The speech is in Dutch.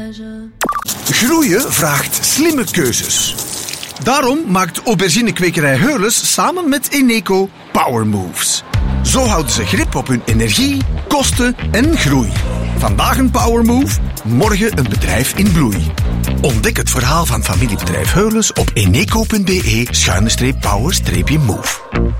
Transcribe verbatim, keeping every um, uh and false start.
Groeien vraagt slimme keuzes. Daarom maakt auberginekwekerij Heules samen met Eneco Power Moves. Zo houden ze grip op hun energie, kosten en groei. Vandaag een Power Move, morgen een bedrijf in bloei. Ontdek het verhaal van familiebedrijf Heules op eneco punt be schuine streep power streepje move.